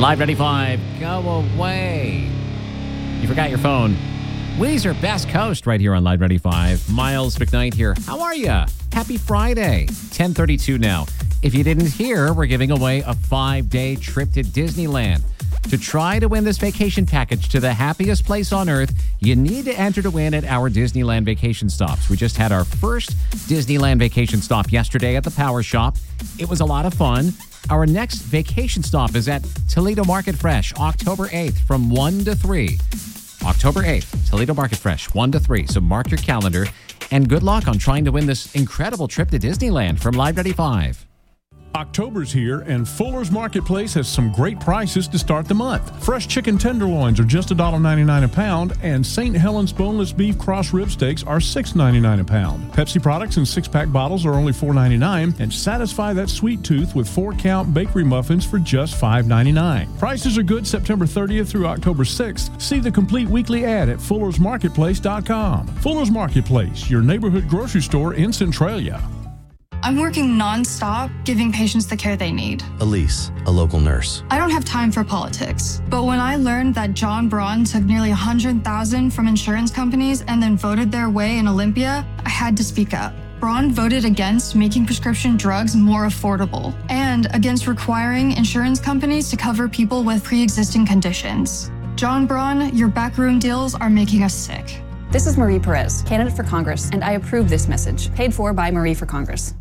Live 95, go away. You forgot your phone. Weezer, Best Coast, right here on Live 95. Miles McKnight here. How are you? Happy Friday. 10:32 now. If you didn't hear, we're giving away a 5-day trip to Disneyland. To try to win this vacation package to the happiest place on earth, you need to enter to win at our Disneyland vacation stops. We just had our first Disneyland vacation stop yesterday at the Power Shop. It was a lot of fun. Our next vacation stop is at Toledo Market Fresh, October 8th from 1 to 3. October 8th, Toledo Market Fresh, 1 to 3. So mark your calendar, and good luck on trying to win this incredible trip to Disneyland from Live 95. October's here, and Fuller's Marketplace has some great prices to start the month. Fresh chicken tenderloins are just $1.99 a pound, and St. Helens boneless beef cross rib steaks are $6.99 a pound. Pepsi products in 6-pack bottles are only $4.99, and satisfy that sweet tooth with 4-count bakery muffins for just $5.99. Prices are good September 30th through October 6th. See the complete weekly ad at fullersmarketplace.com. Fuller's Marketplace, your neighborhood grocery store in Centralia. I'm working non-stop, giving patients the care they need. Elise, a local nurse. I don't have time for politics. But when I learned that John Braun took nearly $100,000 from insurance companies and then voted their way in Olympia, I had to speak up. Braun voted against making prescription drugs more affordable and against requiring insurance companies to cover people with pre-existing conditions. John Braun, your backroom deals are making us sick. This is Marie Perez, candidate for Congress, and I approve this message. Paid for by Marie for Congress.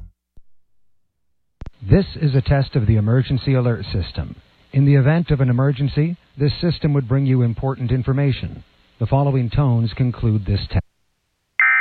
This is a test of the emergency alert system. In the event of an emergency, this system would bring you important information. The following tones conclude this test.